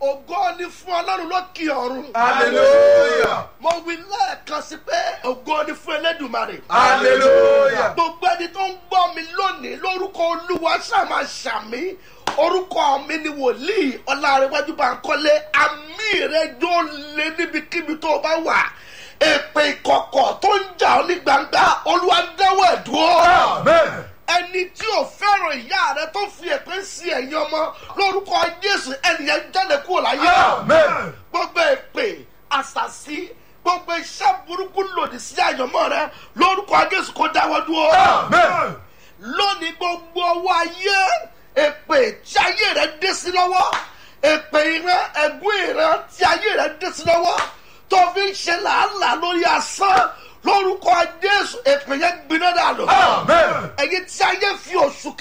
ògo ni fún Ọlọ́run lókè ọ̀run. Hallelujah. Mo wí lẹ́ẹ̀kan sí pé ògo ni fún Elédùmarè. Hallelujah. Gbogbo ẹni tó ń gbọ́ mi lónìí lórúkọ Olúwa ṣàmà ṣàmì. Orúkọ mi ni wòlíì Ọlárẹ̀wájú Bánkọ́lé. Àmì rẹ̀ yóò lé níbikíbi tó o bá wà. Èpè ìkọ̀kọ̀ tó ń jà ọ́ ní gbangba Olúwa dáwọ́ ẹ̀ dúró. Amen. Ẹni tí ò fẹ́ràn ìyá rẹ tó fi èpè sí ẹ̀yìn ọmọ lórúkọ Jésù ẹnìyẹn jáde kúrò láyé. Amen. Gbogbo èpè àṣàsí gbogbo iṣẹ́ burúkú lòdì sí àyànmọ́ rẹ lórúkọ Jésù kó dáwọ́ dúró. Amen. Lónìí gbogbo ọwọ́ ayé èpè tí ayé rẹ dé sí lọ́wọ́ èpè ìran ẹ̀gún ìran tí ayé rẹ dé sí lọ́wọ́ tó fi ń ṣe làálàá lórí asán lórúkọ Jésù èpè yẹn gbiná dànù. Amen. Ẹ̀yin tí ayé fi oṣù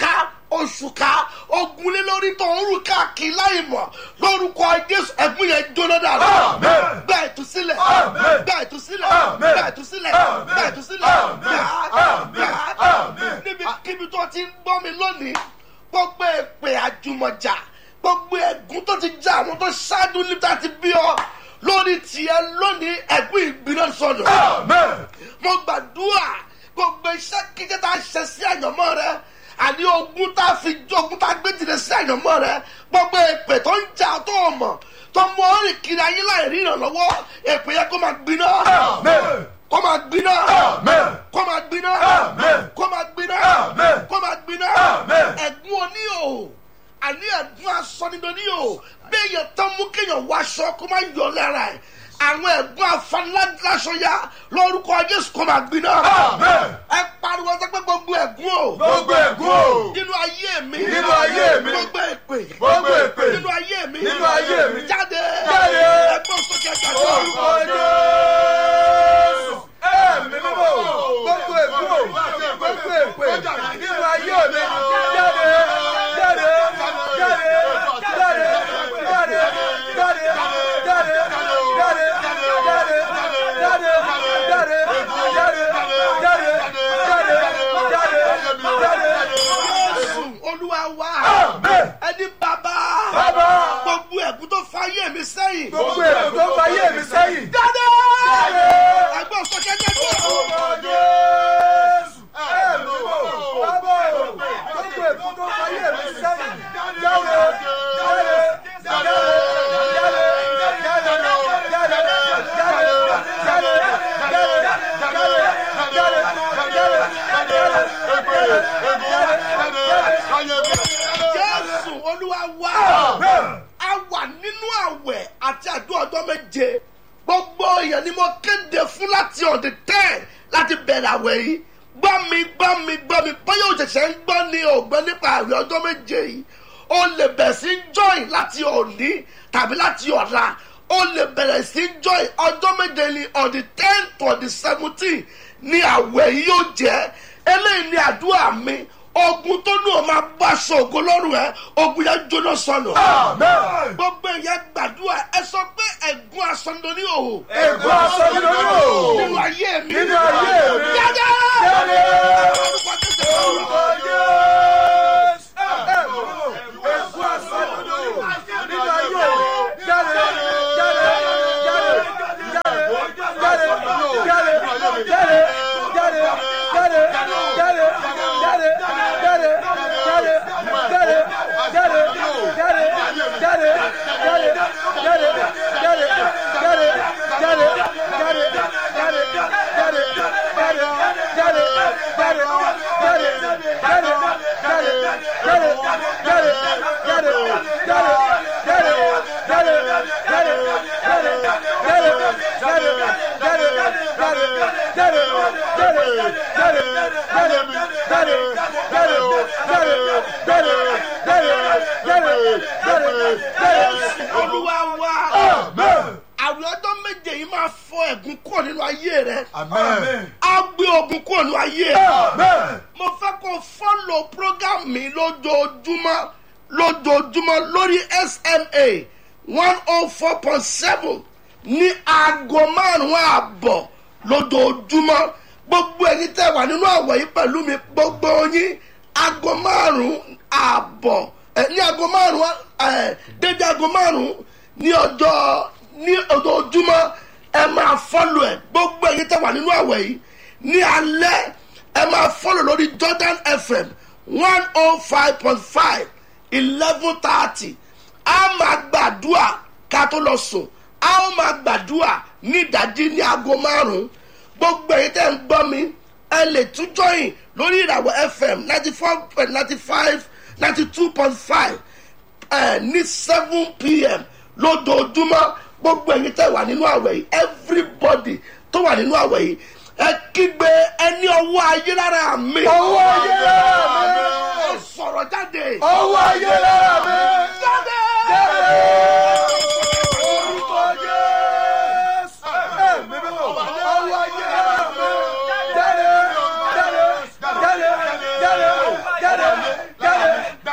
ká ogun lé lórí tó ń rù káàkiri láì mọ̀ lórúkọ Jésù ẹ̀gún yẹn jóná dànù. Amen. Gba ìtúsílẹ̀. Amen. Gba ìtúsílẹ̀. Amen. Gba ìtúsílẹ̀. Amen. Gba ìtúsílẹ̀. Amen. Amen. Amen. Níbikíbi tó ti ń gbọ́ mi lónìí gbogbo èpè àjùmọ̀jà gbogbo ẹ̀gún tó ti já àwọn tó ṣáájú níta ti bí ọ lórí tiẹ̀ lónìí ẹ̀gún ìgbiná sọnù. Amen. Mo gbàdúrà gbogbo iṣẹ́ kíkẹ́ tá a ṣe sí àyànmọ́ rẹ àní ogun tá a fi jó ogun tá a gbé jìnnà sí àyànmọ́ rẹ gbogbo èpè tó ń jà tó mọ̀ tó mọ orin kiri ayé láì rí ìrànlọ́wọ́ èpè yẹn kó máa gbiná. Amen. Kó máa gbiná. Amen. Kó máa gbiná. Amen. Kó máa gbiná. Amen. Kó máa gbiná. Amen. Ẹ̀gún oníhò àní ẹ̀gún asọ́nidoníhò bẹ́ẹ̀ yẹn tán mú kéèyàn wọ aṣọ kó máa yọ lára ẹ̀ àwọn ẹ̀gbọ́n afaniláṣọya lórúkọ Jésù kó máa gbiná. Amen. Ẹ pariwo sọ pé gbogbo ẹ̀gún o. Gbogbo ẹ̀gún o. Nínú ayé mi. Nínú ayé mi. Gbogbo èpè. Gbogbo èpè. Nínú ayé mi. Nínú ayé mi. Jáde. Jáde. Ẹgbọ́n sókè jáde. Orúkọ Jésù. Ẹ̀mí mímọ́. Gbogbo ẹ̀gún o. Gbogbo èpè. Nínú ayé mi. Jáde. Jáde. Jáde. Jáde. Jáde. Jáde. Jáde. Jésù Olúwa wa. Amen. Ẹni bàbá. Bàbá. Gbogbo ẹ̀gún tó fa ayé mi sẹ́yìn. Gbogbo èpè tó fa ayé mi sẹ́yìn. Jáde. Jáde. Ẹgbọ́n sókè jáde. Orúkọ Jésù. Ẹ̀mí mímọ́. Bàbá o. Gbogbo èpè tó fa ayé mi sẹ́yìn. Jáde. Jáde. Jáde. Jésù Olúwa wa. A wà nínú àwẹ̀ àti àdúrà ọjọ́ méje. Gbogbo èèyàn ni mo kéde fún láti on the 10 láti bẹ̀rẹ̀ àwẹ̀ yìí. Gbọ́ mi. Bóyá o ṣẹ̀ṣẹ̀ ń gbọ́ ní ògbọ́n nípa àwẹ̀ ọjọ́ méje yìí. O lè bẹ̀rẹ̀ sí join láti òní tàbí láti ọ̀la. O lè bẹ̀rẹ̀ sí join ọjọ́ méje ní on the 10 to the 17 ní àwẹ̀ yìí yóò jẹ́. Eléyìí ni àdúrà mi. Ogun tó ní o máa bá aṣọ ògo lọ́rùn ẹ̀ ogun yẹn jóná sọnù. Amen. Gbogbo ìyẹn gbàdúrà ẹ sọ pé ẹ̀gún asọ́nidọ́ní òhò. Ègún asọ́nidọ́ní Nínú ayé mi. Nínú ayé mi. Jáde. Jáde. Orúkọ Jésù. Orúkọ Jésù. Ègún asọ́nidọ́ní nínú ayé mi. Jáde. Jáde. Jáde. Jáde. Jáde. Jáde. Olúwa wa. Àwọn ọjọ́ méje yìí máa fọ ẹ̀gún kúrò nínú ayé rẹ. Amen. Á gbé ogun kúrò nínú ayé rẹ. Amen. Mo fẹ́ kó follow program mi lójoojúmọ́ lórí SMA 104.7 ní aago 5:30 lójoojúmọ́. Gbogbo ẹni tẹ́ wà nínú àwẹ̀ yìí pẹ̀lú mi gbogbo yín aago 5:30 ní aago 5 dédé aago 5 ní ojoojúmọ́ ẹ máa fọ́lọ̀ ẹ̀ gbogbo ẹ̀yin tẹ́ wà nínú àwẹ̀ yìí ní alẹ́ ẹ máa fọ́lọ̀ lórí Jordan FM 105.5 11:30 a máa gbàdúrà ká tó lọ sùn a ó máa gbàdúrà ní ìdájí ní aago 5 gbogbo ẹ̀yin tẹ́ ń gbọ́ mi ẹ lè tún jọyìn lórí ìràwọ̀ FM 92.5 ní 7 p.m. lójoojúmọ́ gbogbo ẹ̀yin tẹ́ wà nínú àwẹ̀ yìí everybody tó wà nínú àwẹ̀ yìí ẹ kígbe ẹni ọwọ́ ayé lára mi. ọwọ́ ayé lára mi. ẹ sọ̀rọ̀ jáde. ọwọ́ ayé lára mi. jáde. jáde. orúkọ Jésù. ẹ̀mí mi wò. ọwọ́ ayé lára mi. jáde. jáde. jáde. jáde. jáde. jáde.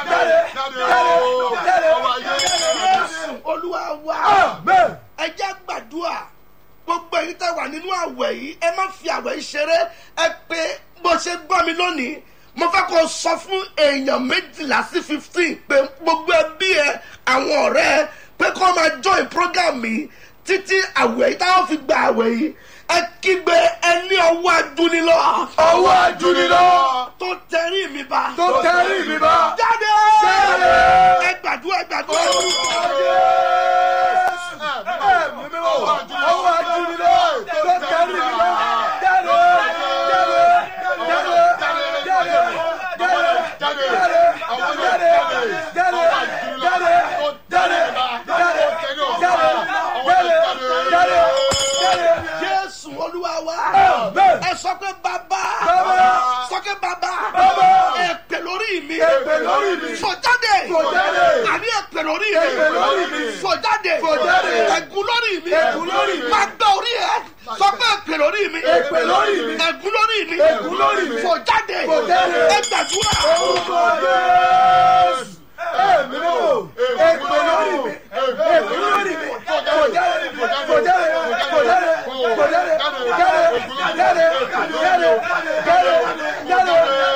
jáde. Jésù Olúwa wa. Amen. ẹ jẹ́ gbàdúrà gbogbo ẹ̀yin tẹ́ wà nínú àwẹ̀ yìí ẹ má fi àwẹ̀ yìí ṣeré ẹ pé bó ṣe gbọ́ mi lónìí mo fẹ́ kó sọ fún èèyàn 12 sí 15 pé gbogbo ẹbí ẹ àwọn ọ̀rẹ́ ẹ pé kó máa join program mi títí àwẹ̀ yìí táwọn fi gba àwẹ̀ yìí ẹ kígbe ẹni ọwọ́ ajúnilọ. ọwọ́ ajúnilọ. tó tẹrí mi bá. tó tẹrí mi bá. jáde. jáde. ẹ gbàdúrà ẹ gbàdúrà. ọwọ́ ajúnilọ. tó tẹrí mi bá. jáde. jáde. jáde. jáde. jáde. jáde. jáde. Jésù Olúwa wa. Amen. ẹ sọ pé bàbá. sọ pé bàbá. èpè lórí mi. èpè lórí mi. fò jáde. fò jáde. àní èpè lórí mi. èpè lórí mi. fò jáde. fò jáde. ègún lórí mi. ègún lórí mi. máa gbẹ orí ẹ. sọ pé èpè lórí mi. èpè lórí mi. ègún lórí mi. ègún lórí mi. fò jáde. fò jáde. ẹ gbàdúrà. orúkọ Jésù. ẹ̀mí mi wò. èpè lórí mi. èpè lórí mi. fò jáde. fò jáde. fò jáde. fò jáde. fò jáde. jáde. jáde. jáde. jáde. jáde.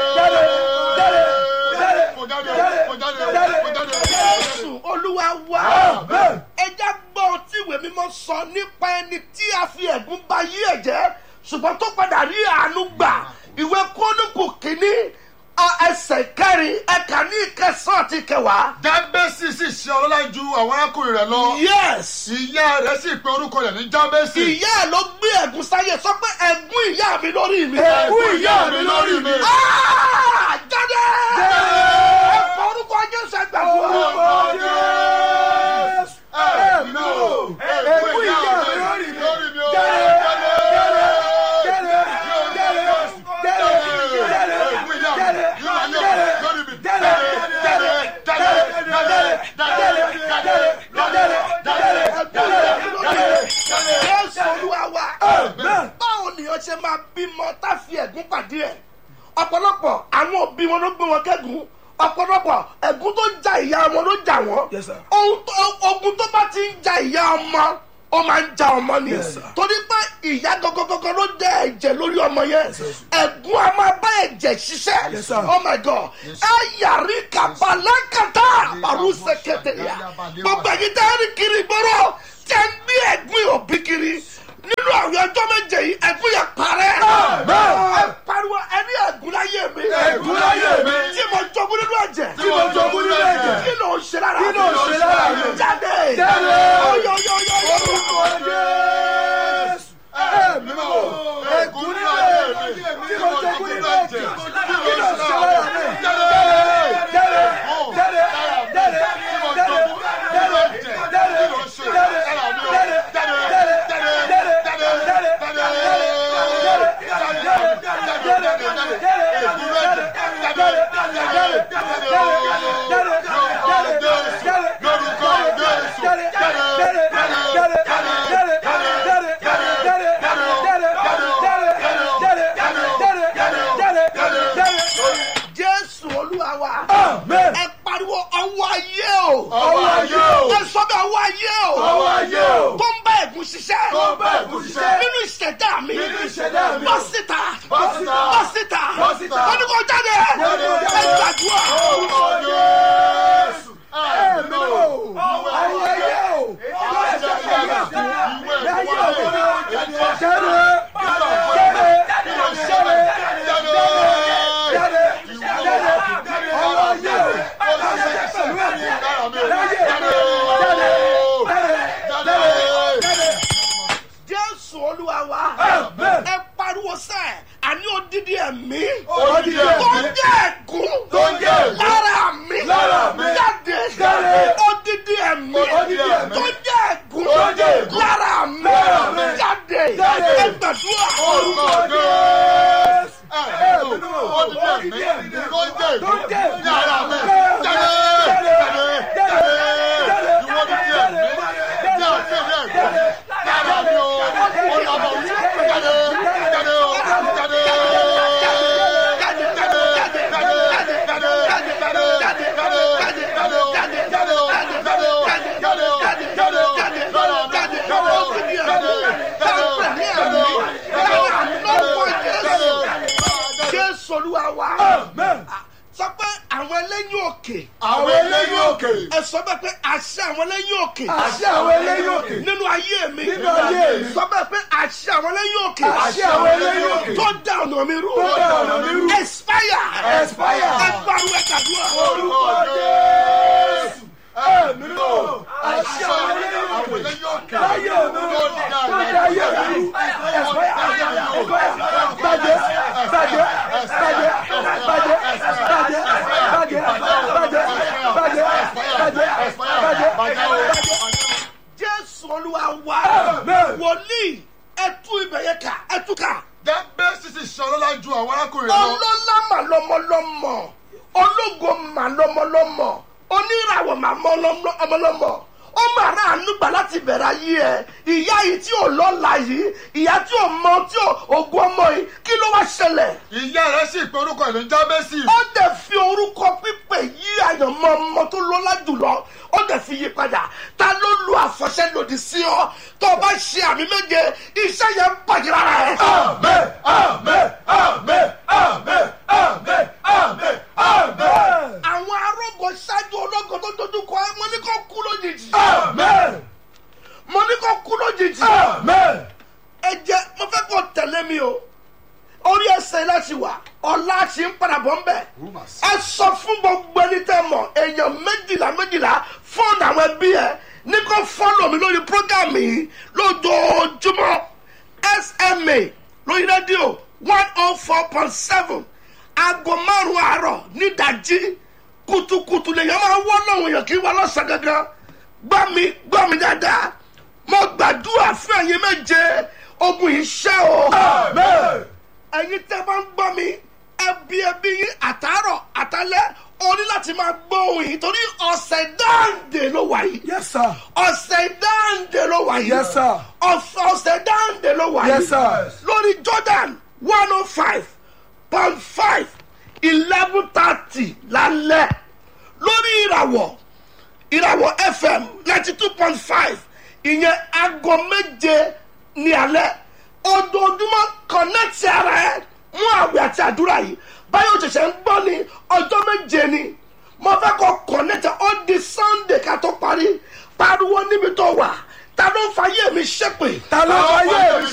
Jésù Olúwa wa. Amen. ẹ já gbọ́ tí ìwé mímọ́ sọ nípa ẹni tí a fi ẹ̀gún ba yí ẹ̀ jẹ́ ṣùgbọ́n tó padà rí àánú gbà ìwé Króníkù kìíní ẹsẹ̀ 4 ẹ̀ka ní 9 àti 10. Jábésì sì ṣe ọlọ́lá ju àwọn arákùnrin rẹ̀ lọ. Yes. Ìyá rẹ̀ sì pe orúkọ rẹ̀ ní Jábésì. ìyá ẹ̀ ló gbé ẹ̀gún sáyé sọ pé ẹ̀gún ìyá mi lórí mi. ẹ̀gún ìyá mi lórí mi. Jáde. ẹ fọ orúkọ Jésù ẹ gbàgbọ́. orúkọ Jésù. ẹ̀mí mi wò. ẹ̀gún ìyá mi lórí mi. jáde. jáde. jáde. jáde. jáde. jáde. Jésù Olúwa wa. Báwo ni o ṣe máa bímọ tá fi ẹ̀gún pàdé ẹ̀? Ọ̀pọ̀lọpọ̀ àwọn òbí wọn ló gbé wọn kẹ́gùn. Ọ̀pọ̀lọpọ̀ ẹ̀gún tó ja ìyá wọn ló jà wọ́n. Yes, sir. Ogun tó bá ti ń ja ìyá ọmọ ó máa ń ja ọmọ ni. Yes, sir. Torí pé ìyá gọgọgọgọ ló dẹ ẹ̀jẹ̀ lórí ọmọ yẹn. Ẹ̀gún a máa bá ẹ̀jẹ̀ ṣiṣẹ́. Yes, sir. Oh my God. Ẹ yàrí kàbálákàtà àrùsẹ̀ kẹtẹ̀yà. Gbogbo ẹ̀yin tẹ́ ẹ̀rí kiri gbọ́rọ̀ tẹ́ ń gbé ẹ̀gún òbí kiri. Nínú àwọn ọjọ́ méje yìí ẹ̀gún yẹn parẹ́. Ẹ pariwo ẹni ẹ̀gún láyé mi. ẹ̀gún láyé mi. Tí mo jogún nínú ẹ̀jẹ̀. tí mo jogún nínú ẹ̀jẹ̀. Kí ló ń ṣe lára mi? Kí ló ń ṣe lára mi? Jáde. Jáde. Oyoyoyoyo. orúkọ Jésù. ẹ̀mí mi wò. ẹ̀gún nínú ẹ̀jẹ̀. tí mo jogún nínú ẹ̀jẹ̀. kí ló ń ṣe lára mi? jáde. jáde. jáde. jáde. Jésù Olúwa wa. Amen. Ẹ pariwo ọwọ́ ayé o. ọwọ́ ayé o. Ẹ sọ bẹ́ẹ̀ ọwọ́ ayé o. ọwọ́ ayé o. Tó ń bá ẹ̀gún ṣiṣẹ́. tó ń bá ẹ̀gún ṣiṣẹ́. Nínú ìṣẹ̀dá mi. nínú ìṣẹ̀dá mi. Bọ́ síta. Bọ́ síta. Bọ́ síta. Bọ́ síta. Wọ́n ní kò jáde. Ẹ gbàdúrà. orúkọ Jésù. ẹ̀mí mi wò. ọwọ́ ayé o. Jésù Olúwa wa ẹ pariwo sẹ́ àní odidi ẹ̀mí Odidi ẹ̀mí. tó ń jẹ́ ẹ̀gún Tó ń jẹ́ ẹ̀gún. lára mi jáde odidi ẹ̀mí Odidi ẹ̀mí. tó ń jẹ́ ẹ̀gún Tó ń jẹ́ ẹ̀gún. lára mi jáde ẹ gbàdúrà. Orúkọ Jésù. Odidi ẹ̀mí tó ń jẹ́ ègún yàrá mi. Jáde. Ìwọ odidi ẹ̀mí. Jáde yàrá mi o. Olùyàbọ̀ jáde. Jáde o. Jáde. Jésù Olúwa wa sọ pé àwọn ẹlẹ́yìn òkè Àwọn eléyìí òkè. ẹ sọ bẹ́ẹ̀ pé àṣẹ àwọn ẹlẹ́yìn òkè Àṣẹ àwọn eléyìí òkè. nínú ayé mi Nínú ayé mi. sọ bẹ́ẹ̀ pé àṣẹ àwọn ẹlẹ́yìn òkè Àṣẹ àwọn eléyìí òkè. tó dá ọ̀nà mi rú Tó dá ọ̀nà mi rú. expire Expire. ẹ pariwo ẹ kàdúrà. Orúkọ Jésù. Ẹ̀mí lò. Àṣẹ àwọn eléyìí òkè. Láyé mi. Tó dá ayé mi rú. Jésù Olúwa wa wòlíì ẹtú ibẹ̀ yẹn ká ẹtú ká. Jábẹ́sì sì ṣe ọlọ́lá ju àwọn arákùnrin lọ. Ọlọ́lá mà lọ́mọlọ́mọ ológo mà lọ́mọlọ́mọ oníràwọ̀ mà ọmọlọ́mọ ó mà rà ànúgbà láti bẹ̀rẹ̀ ayé ẹ̀ ìyá yìí tí ò lọ́la yìí ìyá tí ò mọ tí ò ògùn ọmọ yìí kí ló wá ṣẹlẹ̀. Ìyá rẹ̀ sì pe orúkọ ìlú Jábẹ́sì. Ó dẹ̀ fi orúkọ pípé yí àyànmọ́ ọmọ tó lọ́lá jùlọ ó dẹ̀ fi yí padà ta ló lu àfọ̀ṣẹ́ lòdì sí ọ tó o bá ṣe àmì méje iṣẹ́ yẹn ń bàjẹ́ lára ẹ̀. Àmín, àmín, àmín, àmín, àmín, àmín, àmín. Àwọn arógo ṣáájú ológo tó dojú kọ ẹ mo ní kó kú lójijì. Àmín, Mo ní kó kú lójijì. àmín. Ẹ jẹ́ mo fẹ́ kó tẹ̀lé mi o orí ẹsẹ̀ láti wà ọ̀la ṣì ń padà bọ̀ ń bẹ̀. Ẹ sọ fún gbogbo ẹni tẹ́ mọ̀ èèyàn méjìlá fóònù àwọn ẹbí ẹ ní kó fọ́lọ̀ mi lórí prógámù yìí lójoojúmọ́ SMA lórí rédíò 104.7 aago 5 àárọ̀ nídàjí kùtùkùtù lèèyàn máa wọ́ lọ́wọ́ èèyàn kí wọ́n lọ́sàn gangan gbọ́ mi dáadáa mo gbàdúrà fún ẹ̀yin méje ogun yìí ṣẹ́ o. Àmín. Ẹ̀yin tẹ́ bá ń gbọ́ mi ẹbí yín àtàárọ̀ àtàlẹ́ o ní láti máa gbọ́ ohun yìí torí ọ̀sẹ̀ dáǹdè ló wà yìí. Yes, sir. Ọ̀sẹ̀ dáǹdè ló wà yìí. Yes, sir. Ọ̀sẹ̀ dáǹdè ló wà yìí. Yes, sir. Lórí Jordan 105.5 11:30 lálẹ́ lórí ìràwọ̀ FM 92.5 ìyẹn aago méje ní alẹ́ ojoojúmọ́ kọ̀nẹ́tì ara ẹ̀ mú àwẹ̀ àti àdúrà yìí báyọ̀ ṣẹ̀ṣẹ̀ ń gbọ́ ní ọjọ́ méje ni mo fẹ́ kọ́ kọ̀nẹ́tì ó di Sunday ká tó parí pariwo níbi tó wà ta ló ń fa ayé mi ṣépè. Ta ló fayé mi